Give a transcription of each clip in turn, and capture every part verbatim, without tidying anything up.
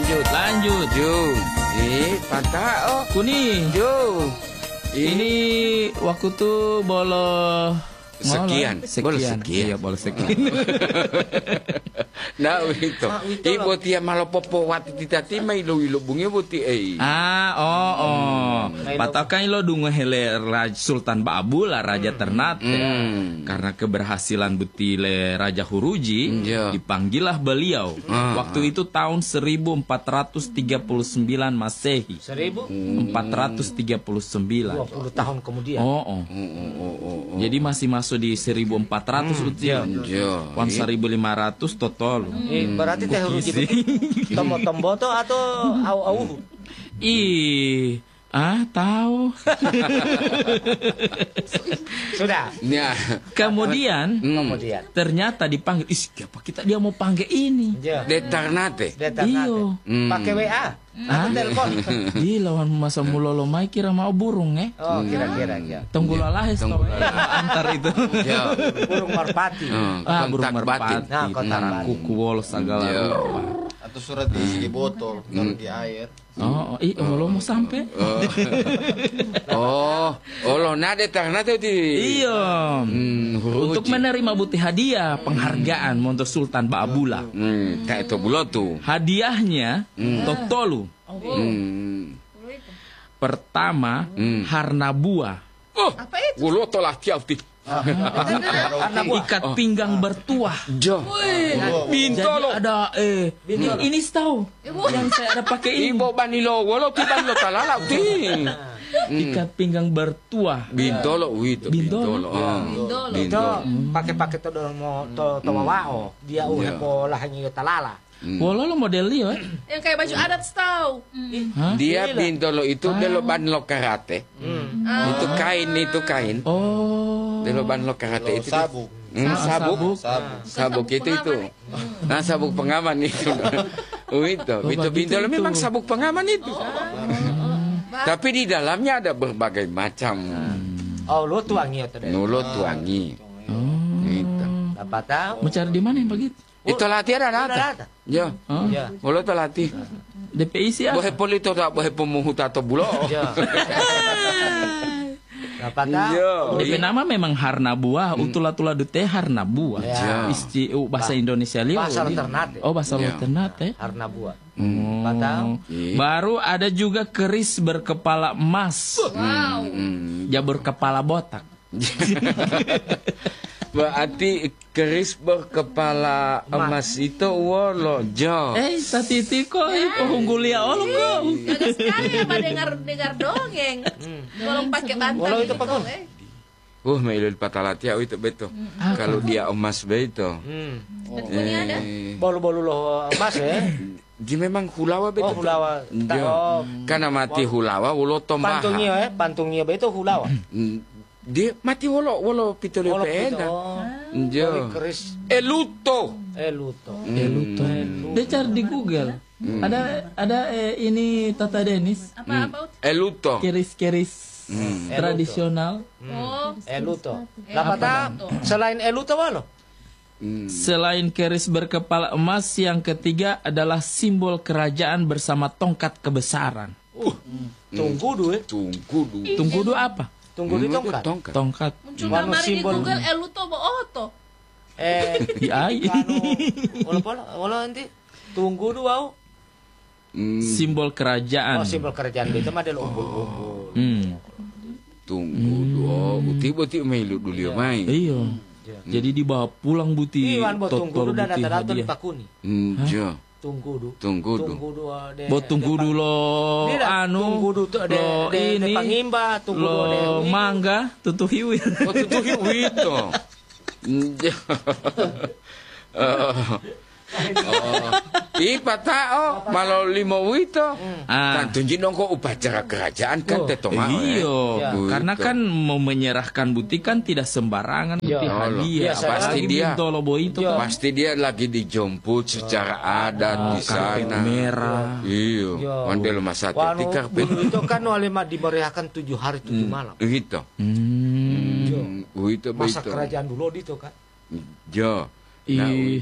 lanjut. Lanjut. Jo. Eh, patah oh. Kuni. Jo. Ini waktu tuh bolo Sekian. Sekian. Sekian. Iya, bolo sekian. Nah, itu. Ibu tia malo popo wati titati mai lo ilo bungi buti eh. Ah, oh, oh. Patakan lo dungo hele Raja Sultan Ba'abula, Raja Ternate. Hmm. Karena keberhasilan butile Raja Huruji, Iya. dipanggillah beliau. Ah. Waktu itu tahun seribu empat ratus tiga puluh sembilan Masehi. Seribu empat ratus tiga puluh sembilan. dua puluh tahun kemudian. Oh, oh. Oh, oh, oh, oh, oh. Jadi masih masuk di seribu empat ratus utia. Jo. Wan seribu lima ratus totol. Eh, berarti teh Huruji tombo-tombo to atau au-au? Ih, ah tahu. Sudah. Nah, Kemudian Kemudian. ternyata dipanggil. Ih, siapa kita dia mau panggil ini? Ya. de Ternate. Deta Iyo. Hmm. pakai W A atau telepon. Di lawan masa mulolo mai kira mau burung eh. Oh, kira-kira ya. Tunggu lalahes Tunggu tau, eh. Antar itu. Jo. Burung merpati. Hmm, Ah, burung kontak batin. merpati. Nah, kontak Nah, batin. kuku wol segala Iya. rupa. Atau surat diisi di botol, taruh di air. Oh, oh, ih, oh, lo mau sampai? Oh, oh lo na de Ternate di. Iya. Hmm, Untuk menerima bukti hadiah penghargaan untuk Sultan Ba'abula. Hmm, kayak itu bulotu. Hadiahnya totolu. Hmm. Pertama, Hmm. harna buah. Oh, buloto lah tiap ti. Ikat pinggang bertuah. Jo. Jadi Bintolo. ada eh ini, ini tahu yang saya ada pakai ini. Ibo banilo, walo ti banilo talala ti. Ikat pinggang bertuah. Bintolo, wito. Bintolo. Bintolo. ah. Itu Bintolo. pakai-pakai to dorong mo to to wawao. Dia uhe Iya. po lahnya yo talala. Walau lo model dia, eh. Yang kayak baju adat tahu. Hah? Dia bintolo itu delo banlo karate. Itu kain itu kain. Oh. Delo banlo karate itu. Sabuk. Hmm, sabuk. Sabuk. Sabuk itu itu. Nah, sabuk pengaman itu. Oh itu, itu begitu bintolo itu. memang sabuk pengaman itu. Tapi di dalamnya ada berbagai macam Oh, lu tuangi to deh. nulo tuangi. Oh. Gitu. Dapat tahu? Mau cari di mana yang begitu? Itu latihan ada Ada ada. ada. Jo. Oh. Ya. Mulo to latih. D P I sih ah. Bohe polito tak bohe pemuhu tato bulo. Ya. Dapat tahu? Iya. D P nama memang harna buah, utula-tula dute harna buah. Ya. Isti uh, bahasa Indonesia liu. Bahasa di- Ternate. Oh, bahasa Ya. Ternate. Harna buah. Oh. Dapat tahu? Iya. Baru ada juga keris berkepala emas. Wow. Jabur kepala botak. Berarti keris berkepala emas itu wolo jo. Eh, tatiti kok penghunggulia olo kok. Gak sekali ya Pak dengar dengar dongeng. Kalau pakai bantal. Walau itu gitu, pakun. eh. Uh, mailul patalatia itu betul. Kalau dia emas betul. Hmm. Ini ada. Eh, Bolu-bolu lo emas ya. dia memang hulawa Oh, betul. hulawa. Ta- Jo. Oh, Karena mati hulawa wolo tombaha. pantungnya ya, pantungnya be itu hulawa. Hmm, Dia mati wolo wolo pitolo Wolo pito. pena. Oh. Jo. Keris Eluto. eluto. Eluto. Dia cari di Google. Ada ada eh, ini Tata Denis, Apa apa? Eluto. keris-keris tradisional. Oh. Eluto. Dapat tahu? Selain eluto walo? Selain keris berkepala emas, yang ketiga adalah simbol kerajaan bersama tongkat kebesaran. Tunggu dulu ya. Tunggu dulu. Tunggu dulu apa? Tunggu di tongkat. Tongkat. Tongkat. Muncul Warna gambar di simbol. Google Eluto Booto. Eh, Ya, kanu, walo walo walo nanti. Tunggu dulu wow. Hmm, simbol kerajaan. Oh, simbol kerajaan itu mah adalah umbul-umbul. Hmm. Tunggu dulu. Uti-uti mailu dulu mai. Iya. Jadi dibawa pulang buti. Iwan bo tunggu totol dulu dan buti data-data hadiah. dipakuni. Hmm, Jo. Tunggu dulu. Tunggu dulu. Tunggu dulu. de- Bo tunggu de- dulu Tidak, anu. tunggu dulu tuh de, lo de, de, ini. pangimba, tunggu Lo dulu de, mangga tutu hiwir. Oh, itu itu. Jo. Oh. Oh. Ipa tao, malo limo wito. Ah. Kan tunjuk dong kok upacara kerajaan kan Oh, teto mau. Iya, Ya. karena kan mau menyerahkan buti kan tidak sembarangan buti Ya. hadiah. Biasa, pasti Apalagi dia. Bintolo Boy itu Ya. kan. Pasti dia lagi dijemput secara adat di karpet sana. merah. Iya. Ya. Ondel masa Wanu, teti karpet. dulu itu kan walima dimeriahkan tujuh hari tujuh malam. Gitu. Hmm. Hmm, itu Masa begitu. kerajaan dulu itu kan. Jo. Nah, Ih,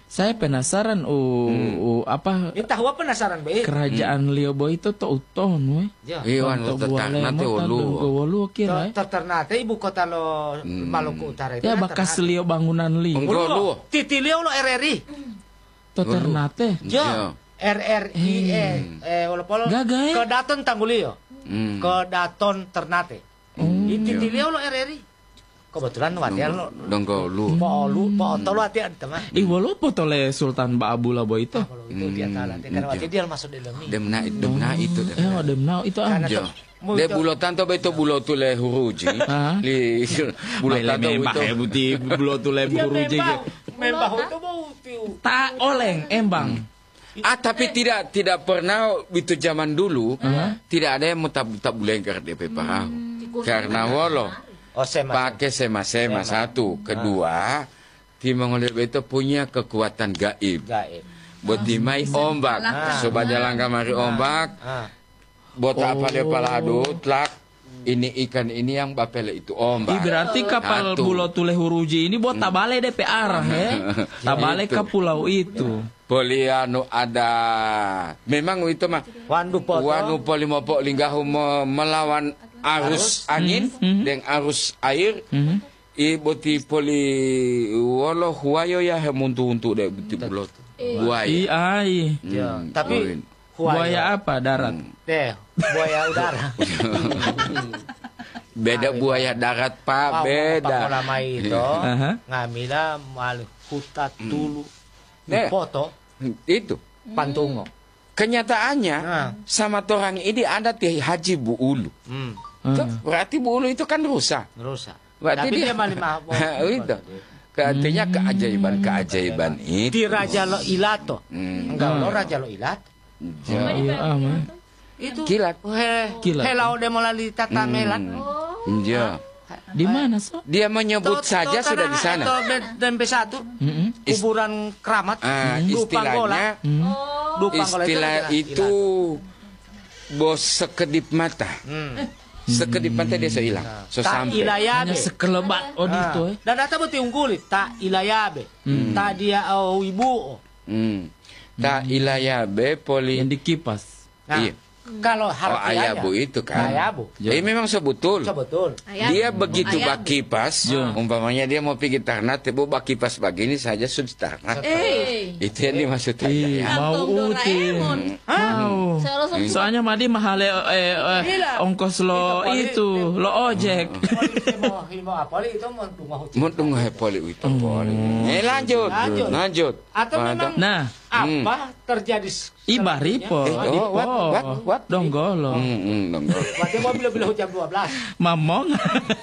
Saya penasaran u, u apa Ini tahu apa penasaran be? kerajaan Liobo itu to uton we. Ya. Iwan lo tetarna te ulu. Wolu kira. Ter- Ternate ibu kota lo Maluku Utara itu. Ya kan bakas Ternate. Lio bangunan Li. Enggak lu. Titi Leo lo R R I. To Ternate. Jo. R R I E. Eh walaupun Gagay. ke Daton Tanggulio. Hmm. Ke Daton Ternate. Ini Titi Leo lo R R I. Kebetulan watian lo. Donggo lu. Po lu, po to lo watian teman. Ih wolu potole Sultan Baabu Labo itu. Kalau itu dia tahu nanti karena wati dia masuk di dalam ini. Demna demna itu Eh demna. ada menau itu ah. Karena Jo. Mo De ito- bulo tanto ba ito bulo tu le huruji. Ah. Li bulo Baile tanto membah ya itu. buti bulo tule Dia buru membah, jege. membah itu mau tiu. Ta oleng embang. Ah tapi tidak tidak pernah itu zaman dulu tidak ada yang tak tak boleh ker D P perahu. Karena wolo Oh saya masuk. pakai sema-sema satu, kedua timang oleh itu punya kekuatan gaib. Gaib. Buat timai ombak, sobat jalan kamari ombak, Ah. buat apa dia pala adut, lak ini ikan ini yang bapele itu Ih, ombak. berarti kapal Satu. Pulau Tule Huruji ini buat tabale D P R ya. Tabale ke pulau itu. Poliano ada, memang itu mah. Wandu poto. Wanu polimopo linggahu me- melawan arus angin dan arus air. Mhm. Ibu ti poli wolo huayo ya hemuntu untuk dek buti pulau tu. Buaya. Ih, ai. Ya, Hmm. tapi Buaya. Buaya apa darat? deh buaya udara. Beda buaya darat pak, beda. Lama itu Aha. ngamila malu hutat dulu. Nih. Foto Itu. pantungo. Kenyataannya Nah. sama orang ini ada di Haji Bu Ulu. Hmm. Tuh, berarti Bu Ulu itu kan rusak. Rusak. Berarti Tapi dia- dia malah maaf. itu. Artinya keajaiban-keajaiban itu. Di Raja Lo Ilato. Hmm. Enggak lo Raja Lo Ilat. Ya. Iya, aman. Itu Kilat. He, Kilat. Helau de molali tata melat. Ya. Di mana so? Dia menyebut saja sudah di sana. Itu D M P satu. Mm-mm. Kuburan keramat. Ah, Du Panggola. istilahnya Du Panggola istilah adalah itu bos sekedip mata. Hmm. Sekedip mata dia so hilang. So Tak sampai. ilayabe. Hanya sekelebat oh itu eh. Dan data betul unggulit. Tak ilayabe. Tak dia au ibu. Hmm. Ta ilaya be poli. Yang dikipas. Nah, Iya. kalau Oh harfiahnya. ayabu itu kan. Ayabu. Jadi memang sebetul. Betul. Dia begitu Ayabu. bakipas, umpamanya dia mau pergi Ternate, bu bakipas begini saja sudah Ternate. Eh, Itu yang dimaksud Ih, aja. mau kantong utin. Doraemon. Mau. Saya langsung Soalnya Madi mahal eh, eh, eh, ongkos lo itu, lo ojek. Mau mau apa li itu mau tunggu hujan. Mau tunggu poli itu poli. Eh lanjut, Lanjut. lanjut. Atau Pada- memang Nah, apa terjadi Iba ripo, Eh, oh, what, what, what? donggolo, Hmm, hmm, dong. Berarti mau bila-bila hujan dua belas. mamong.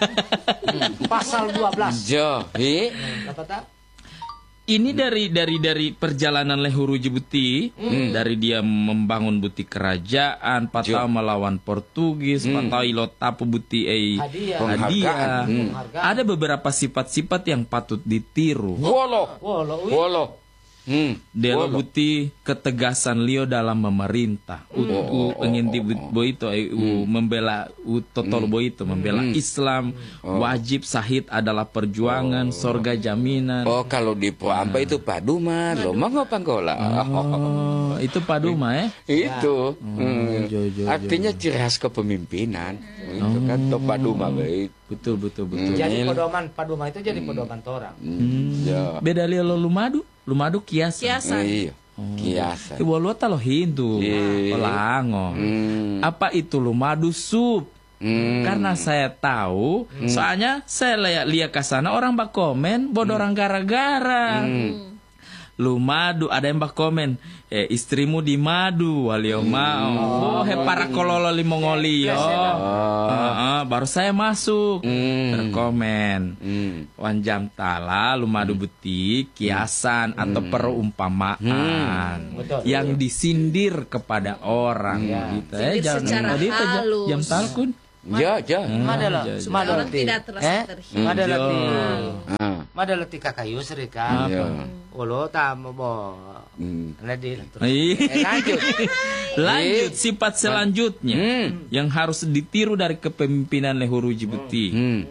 Pasal dua belas. Jo, hi. Apa tak? Ini dari dari dari perjalanan Lehuruji Buti, dari dia membangun buti kerajaan, patau melawan Portugis, patau ilo tapu buti eh Hadiah. hadiah. Hmm. Ada beberapa sifat-sifat yang patut ditiru. Wolo, Wolo, ui. wolo. Hmm. Delo wolo. buti ketegasan Leo dalam memerintah. U, u penginti bu- boito eh, u, membela u totol boito membela Islam. Wajib sahid adalah perjuangan, sorga jaminan. Oh, kalau di Poamba itu Paduma, lo mau panggola. Oh, itu Paduma eh. Itu. Hmm. jo, jo, Artinya ciri khas kepemimpinan. Itu kan to Paduma baik. Betul betul betul. Jadi pedoman paduma itu jadi pedoman orang. Hmm. Ya. Beda Leo lo lumadu, lumadu kiasan. kiasan. Iya. Kiasan. Ibu lo talo Hindu, Iya. Olango. Hmm. Apa itu lumadu sup? Hmm. Karena saya tahu, soalnya saya lihat lihat ke sana orang bak komen, bodoh orang gara-gara. Lu madu, ada yang bak komen, eh istrimu di madu, walio mau. Oh, he para kololo limongoli yo. Heeh, baru saya masuk. Terkomen. Hmm. Wanjam tala, lu madu buti, kiasan atau perumpamaan Betul. yang disindir kepada orang gitu. Eh, Sindir jangan secara tadi itu ja- halus. jam talkun. Ya, ya. Madala, madala Orang ti. tidak terasa Eh? terhibur. Madala ti. Ah. Madala ti kakayu seri kan. Ya. Wolo tamu bo. Hmm. Nadil. Ih. Eh, lanjut. Lanjut sifat selanjutnya Hmm. yang harus ditiru dari kepemimpinan Lehuruji Buti. Hmm.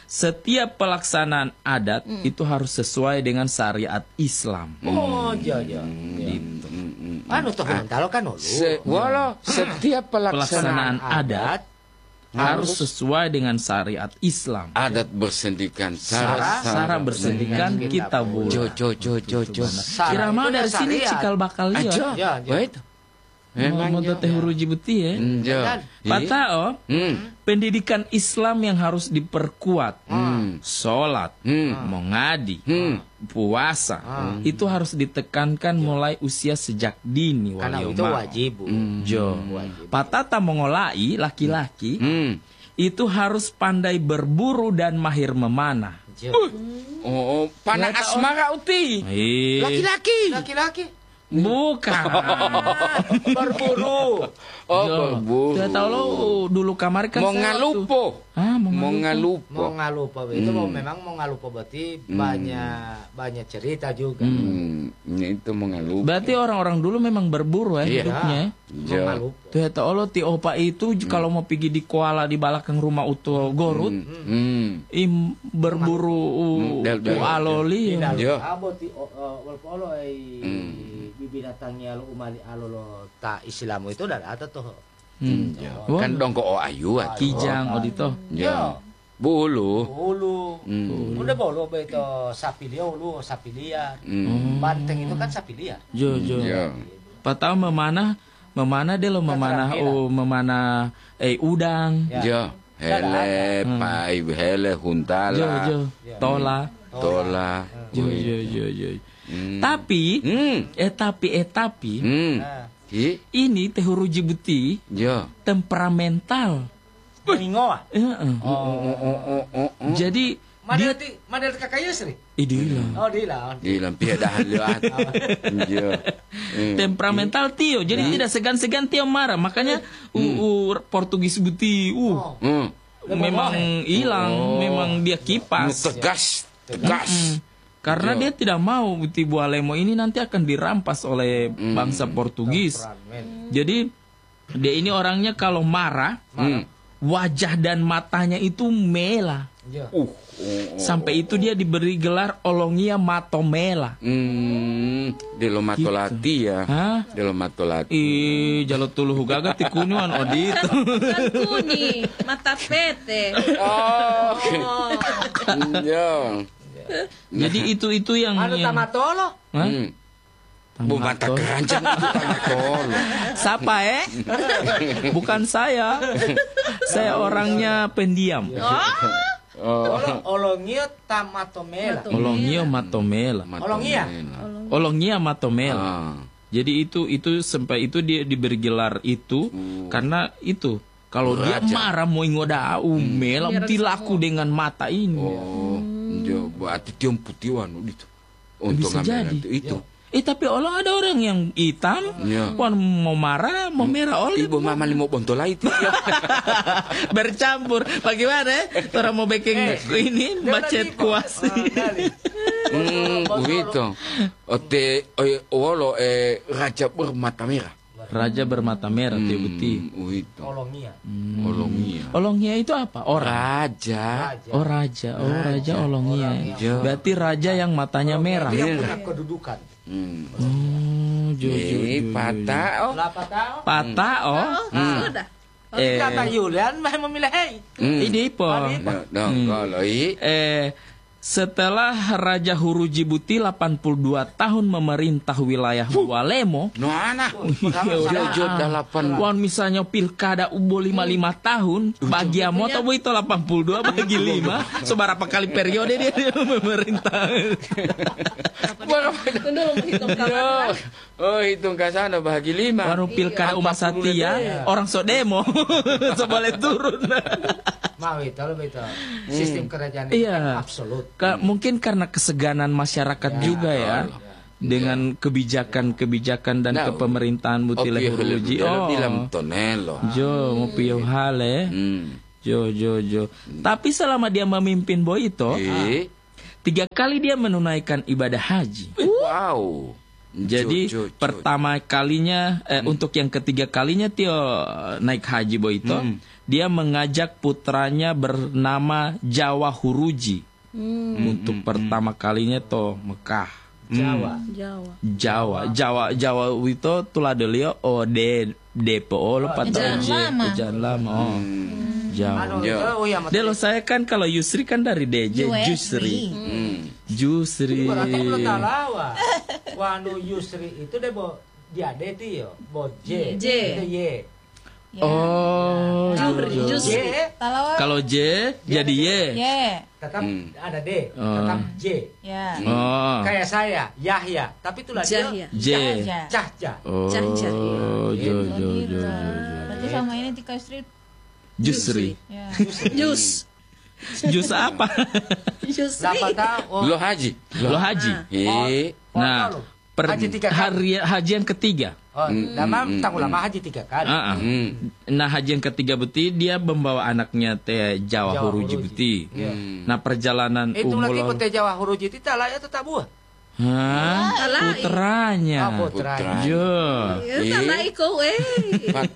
setiap pelaksanaan adat itu harus sesuai dengan syariat Islam. Oh, iya, iya. Gitu. Anu toh kalau kan dulu. Se walau setiap pelaksanaan Pelaksanaan adat harus sesuai dengan syariat Islam. adat bersendikan Sara- Sara bersendikan kita boleh. Jo jo jo jo jo. Kira mau dari sini syariat. cikal bakal Aja. lihat. Ya, ya. Baik. Mau mau teh huruji buti ya. Jo. Patao, Hmm. pendidikan Islam yang harus diperkuat. Sholat, Hmm. mengadi, Hmm. puasa, itu harus ditekankan mulai usia sejak dini. Karena walioma. itu wajib, Bu. Jo. Patata mengolai laki-laki Hmm. itu harus pandai berburu dan mahir memanah. Jo. Oh, panah asmara uti. Eh, Laki-laki. Laki-laki bukan. berburu. Oh, Jo. berburu. Tidak tahu lo dulu kamar kan Mau saya waktu- ngalupo. Ah, mau Mau ngalupo. Mau ngalupo. ngalupa itu mau memang mau ngalupa berarti banyak banyak cerita juga. Hmm. Ini itu mau ngalupo. Berarti orang-orang dulu memang berburu ya Iya. hidupnya. ya. Mau Jo. ngalupa. Tuh ya tahu lo ti opa itu kalau mau pergi di koala di belakang rumah utu Gorut, Hmm. im berburu u, del- del- u aloli. Tidak Jo. abo ti walaupun olo ai binatangnya lo umali alolo tak Islamu itu udah ada tuh. Hmm. Wah, Kan dong ko ayu ah. Kijang odito. Jo. Bulu. Ulu. Hmm. Udah bolo itu sapi liar, ulu sapi liar. Hmm. Banteng itu kan sapi liar. Jo jo. Jo. Patau memanah memanah dia lo memanah Keterampilan. oh memanah eh udang. Ya. Jo. Hele, pai, hele, Jo huntala, jo. Tola. tola. Jo jo jo jo. Hmm. Tapi Hmm. eh tapi eh tapi Hmm. Nah, Hi. ini teh huru Jibuti Jo. temperamental. Mengingo ah. Heeh. Oh, oh, oh, oh, oh. Jadi Madel ti madel kakaknya sri. idilah. Oh dia Di lampir dah lihat. Jo. Hmm. Temperamental Tio. Jadi tidak segan-segan Tio marah. Makanya u, u Portugis Buti uh Hmm. memang hilang, memang dia kipas. Tegas, tegas. Mm. Karena dia tidak mau Buti Bualemo ini nanti akan dirampas oleh bangsa Portugis. Jadi dia ini orangnya kalau marah, Hmm. wajah dan matanya itu mela. Uh. Sampai itu dia diberi gelar Olongia Matomela. Hmm. Di lo matolati ya. Hah? Di lo matolati. Ih, jalo tuluh gaga ti kunuan odit. Bukan kuni, mata pete. Oh. Oh, Jo. Jadi itu itu yang Anu yang- tamatolo. Hah? Hmm. Bu mata keranjang itu tamatolo. Siapa eh? Bukan saya. Saya orangnya pendiam. Oh. Olo olongia tamatomela. Olongia Matomela. Olongia? Olongia Matomela. Ah. Jadi itu itu sampai itu dia diberi gelar itu karena itu kalau dia marah mau ngoda umela dilaku dengan mata ini. Oh. Jo, berarti tiom putiwan itu. Untuk Bisa ngambil jadi. itu. itu. Eh tapi Allah ada orang yang hitam, Iya. wan mau marah, mau merah oleh Ibu mama limo bontol itu. bercampur. Bagaimana? eh? Orang mau baking ini bacet kuasi. Hmm, begitu. Ote, eh, walo eh raja bermata merah. Raja bermata merah, hmm. Buti. Begitu. Olongia. Olongia. Olongnya itu apa? Orang. Raja. Oh raja, oh raja Olongnya. Raja. Berarti raja yang matanya merah. Dia punya kedudukan. Hmm. Oh, jo, jo, Eh, jo, jo. patah. Oh. Berapa tahun? Pata oh. sudah. Tapi Eh. kata Yulian mah memilih hei. Hmm. Ini po. Nah, nah, kalau i, Eh setelah Raja Huru Jibuti delapan puluh dua tahun memerintah wilayah Bualemo, no anak. Ya udah. Jojo delapan. Wan misalnya pilkada ubo lima puluh lima tahun, bagi moto bu itu delapan puluh dua bagi lima, seberapa kali periode dia, dia memerintah. Kudu menghitung kawan. Oh, hitung ke sana bahagi lima. Baru pilkada Umat Satya, orang so demo, so boleh turun. Mau itu lebih itu. Sistem kerajaan Hmm. itu Iya. kan absolut. Ka- mungkin karena keseganan masyarakat juga ya, dengan kebijakan-kebijakan dan Nah, kepemerintahan Butile Huruji. Oh, Oh, bilang tonelo. Jo mau piyo hale. Hmm. Jo, jo, jo. Tapi selama dia memimpin Boito, Eh, tiga kali dia menunaikan ibadah haji. wow. Jadi Jo, jo, jo. pertama kalinya eh, untuk yang ketiga kalinya Tio naik haji Boito, Hmm. dia mengajak putranya bernama Jawa Huruji. Untuk pertama kalinya to Mekah. Jawa. Jawa. Jawa, Jawa, Jawa itu tulah delio o de D P O lo patau Jangan J, lama. jangan lama. Oh. Jawa. Anu, Ya. itu, oh iya, Dia lo saya kan kalau Yusri kan dari D J, Yusri. Jusri. Hmm. Jusri. Berarti belum tahu lawa. Wanu Yusri itu deh bo dia ada itu yo, bo J, J. itu Y. Ya. Oh, Juri, jo, jo. Jusri. Y Kalau Kalau J jadi Y. ya, tetap Hmm. ada D, Oh. tetap J. ya. Oh. Kayak saya, Yahya, tapi itulah Jahya. dia J. Aja. Cahja. Oh, Cah-cah. jo, jo, jo, Gitu. jo. Berarti sama ini Tika Street. Jusri. Ya. Jus. Jus apa? Jusri. Lapa tahu? Lo haji. Lo haji. Eh. Nah, per Haji tiga kali. hari haji yang ketiga. Oh, lama tangguh lama haji tiga kali. Ah, ah. Hmm. Nah, haji yang ketiga beti dia membawa anaknya teh Jawa, Jawa Huruji Huruji. beti. Iya. Nah, perjalanan Itu lagi umulon. pete Jawa Huruji itu tak layak tetap buah. Hah? Alai. Putranya. Ah, putranya. Jo. Ya, salah iko eh. Pat.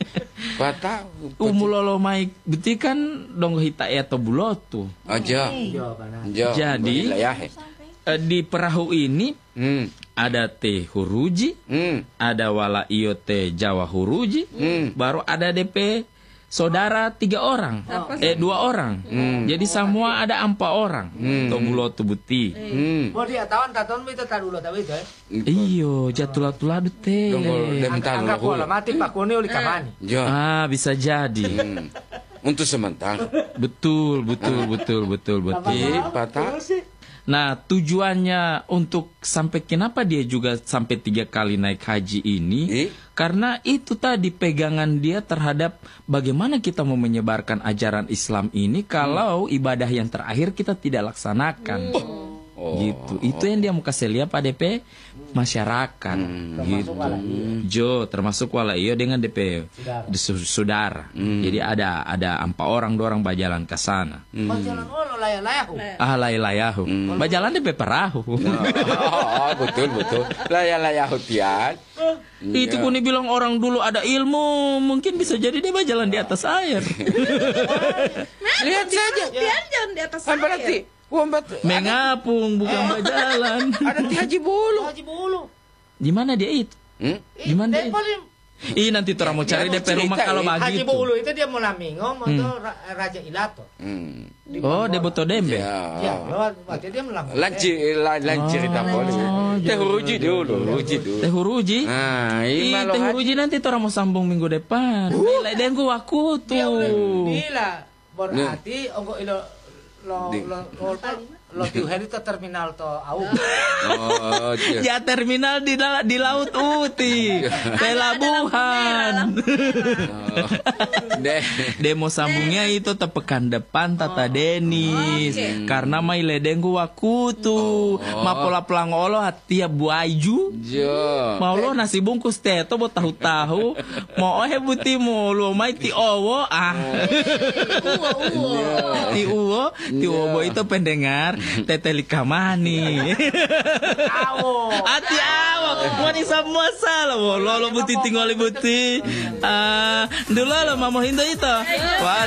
Patau. Umulolo mai beti kan dong hita atau bulotu. Aja. Jawabannya. Jo. Jadi- Wilayah. Eh, di perahu ini Hmm. ada teh Huruji, Hmm. ada wala iyo teh Jawa Huruji, Hmm. baru ada D P saudara tiga orang, eh dua orang. Jadi semua ada empat orang. Tuh bulotu buti. Hmm. Mau dia tahun tahun itu tak dulu tapi itu. Iyo, jatulah-tulah teh. Donggol dem tahu Anggap pola lo. mati Pak Kuni uli kamani. Jo. Ah, bisa jadi. Hmm. Untuk sementara. Betul, betul, betul, betul, betul. Eh, patah. Nah, tujuannya untuk sampai kenapa dia juga sampai tiga kali naik haji ini? Eh? Karena itu tadi pegangan dia terhadap bagaimana kita mau menyebarkan ajaran Islam ini kalau ibadah yang terakhir kita tidak laksanakan. Oh. Gitu. Itu yang dia mau kasih lihat pada D P masyarakat. Gitu. Jo termasuk wala iyo dengan D P saudara. saudara. Jadi ada ada empat orang dua orang bajalan ke sana. Mau jalan olo layak-layak. Ah layahu. Bajalan D P perahu. Oh, betul betul. Layak-layak hutian. Itu kuni bilang orang dulu ada ilmu, mungkin bisa jadi dia berjalan di atas air. Lihat saja. Pian jangan di atas Kan saya. berarti wombat Mengapung bukan berjalan. ada di haji bulu. Haji bulu. Di mana dia itu? Hmm? Di mana Dia dia? paling Ih nanti orang mau cari Dia D P mau rumah cerita, kalau eh. Haji begitu. Bulu itu dia mau lamingo, mau tuh Ra- Raja Ilato. Hmm. Di Oh, Bangor. dia betul dembe. Ya, Ya. lewat berarti dia melamar. Lanci la- lanci cerita boleh. Teh huruji dulu, huruji dulu. Teh Huruji. Ah, Ih, ima lo Teh haji. Huruji nanti orang mau sambung minggu depan. Nilai dan gua aku Dia udah tuh. gila. Berarti ongko ilo lo Di- lo lo lo tuh itu terminal to au. Oh, iya. Ya terminal di la- di laut uti. Pelabuhan. Oh. Deh. Demo sambungnya itu tepekan depan Tata Denis. Karena mai ledengku wakutu. Mapola pelang olo tiap buaju. Jo. Mau lo nasi bungkus teto buat tahu-tahu. Mau ohe buti mau lo mai ti owo ah. Uwo, uwo. Ti uwo, ti uwo itu pendengar teteli kamani. Awo. Ati awak, mau ni semua salah. Lo lo buti tinggal buti. Ah, dulu lo mama Hindu itu. Wah,